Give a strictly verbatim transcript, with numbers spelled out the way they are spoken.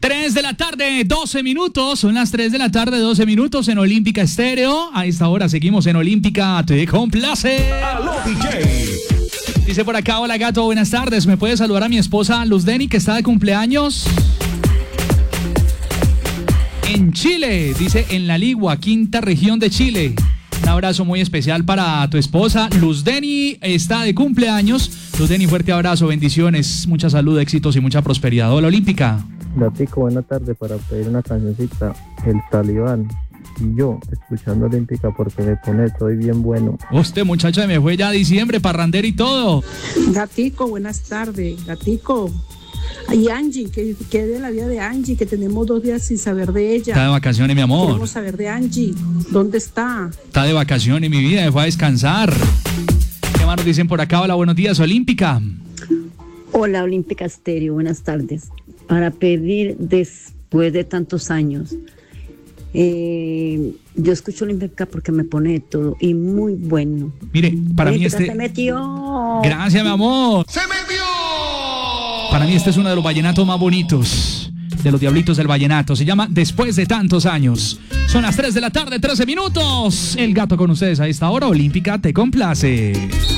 tres de la tarde, doce minutos. Son las tres de la tarde, doce minutos en Olímpica Estéreo. A esta hora seguimos en Olímpica Te Complace. Aló, D J. Dice por acá, hola gato, buenas tardes. ¿Me puede saludar a mi esposa Luz Deni, que está de cumpleaños? En Chile, dice en La Ligua, quinta región de Chile. Un abrazo muy especial para tu esposa. Luz Deni está de cumpleaños. Luz Deni, fuerte abrazo, bendiciones, mucha salud, éxitos y mucha prosperidad. Hola, Olímpica. Gatico, buena tarde, para pedir una cancioncita, El Talibán. Y yo, escuchando Olímpica porque me pone, estoy bien bueno. Usted, muchacha, me fue ya diciembre, parrandero y todo. Gatico, buenas tardes. Gatico. Y Angie, que, que de la vida de Angie, que tenemos dos días sin saber de ella. Está de vacaciones, mi amor. Queremos saber de Angie. ¿Dónde está? Está de vacaciones, mi vida, me fue a descansar. ¿Qué más nos dicen por acá? Hola, buenos días, Olímpica. Hola, Olímpica Estéreo, buenas tardes. Para pedir después de tantos años, eh, yo escucho Olímpica porque me pone de todo y muy bueno. Mire, para mí Olímpica este... se metió. Gracias, mi amor. ¡Se metió! Para mí este es uno de los vallenatos más bonitos, de los diablitos del vallenato. Se llama Después de tantos años. Son las tres de la tarde, trece minutos. El gato con ustedes a esta hora. Olímpica Te Complace.